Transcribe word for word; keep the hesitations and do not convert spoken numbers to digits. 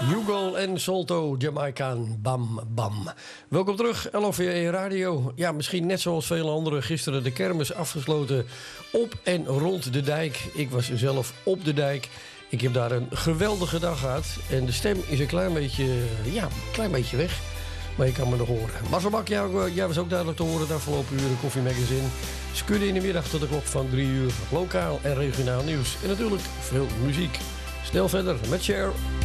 Hugo en Solto, Jamaicaan, bam, bam. Welkom terug, L O V E Radio. Ja, misschien net zoals vele anderen gisteren de kermis afgesloten op en rond de dijk. Ik was zelf op de dijk. Ik heb daar een geweldige dag gehad. En de stem is een klein beetje, ja, een klein beetje weg. Maar je kan me nog horen. Marcel Bak, jij, jij was ook duidelijk te horen de afgelopen uur. Koffie Magazine. Skudden in de middag tot de klok van drie uur. Lokaal en regionaal nieuws. En natuurlijk veel muziek. Snel verder met Cher.